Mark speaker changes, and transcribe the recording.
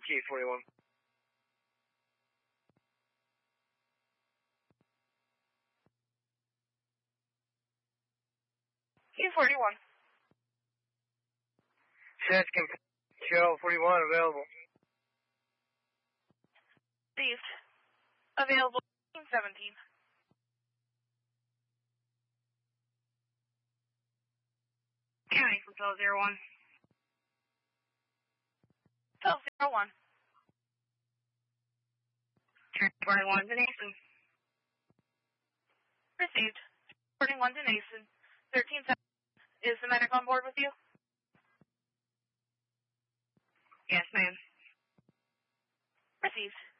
Speaker 1: K41.
Speaker 2: K41.
Speaker 1: Sets Shell 41 available.
Speaker 2: Received. Available 17.
Speaker 3: County for 1201.
Speaker 2: 1201.
Speaker 3: Transporting 1 to Nason.
Speaker 2: Received. Transporting 1 to Nason. 13-7. Is the medic on board with you?
Speaker 3: Yes, ma'am.
Speaker 2: Received.